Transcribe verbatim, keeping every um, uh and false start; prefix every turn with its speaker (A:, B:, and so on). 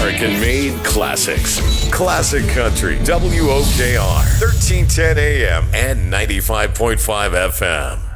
A: American-made classics. Classic Country, W O K R, thirteen ten A M and ninety-five point five F M.